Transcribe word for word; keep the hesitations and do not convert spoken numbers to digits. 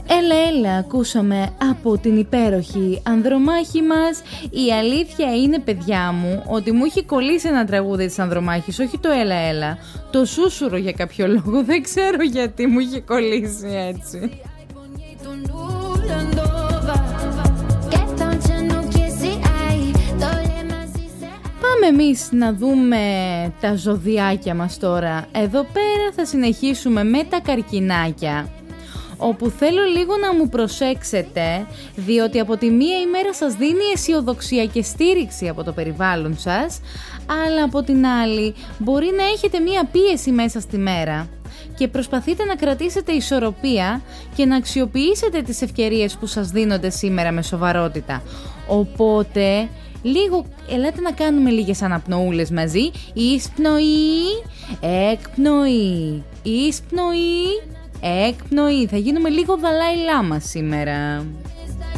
Έλα έλα ακούσαμε από την υπέροχη Ανδρομάχη μας. Η αλήθεια είναι, παιδιά μου, ότι μου έχει κολλήσει ένα τραγούδι της Ανδρομάχης, όχι το έλα έλα, το σούσουρο για κάποιο λόγο, δεν ξέρω γιατί μου έχει κολλήσει έτσι. Πάμε εμείς να δούμε τα ζωδιάκια μας τώρα. Εδώ πέρα θα συνεχίσουμε με τα καρκινάκια, όπου θέλω λίγο να μου προσέξετε, διότι από τη μία ημέρα σας δίνει αισιοδοξία και στήριξη από το περιβάλλον σας, αλλά από την άλλη μπορεί να έχετε μία πίεση μέσα στη μέρα και προσπαθείτε να κρατήσετε ισορροπία και να αξιοποιήσετε τις ευκαιρίες που σας δίνονται σήμερα με σοβαρότητα. Οπότε λίγο, ελάτε να κάνουμε λίγες αναπνοούλες μαζί. Εισπνοή, εκπνοή, εισπνοή, εκπνοή. Θα γίνουμε λίγο Δαλάι Λάμα σήμερα.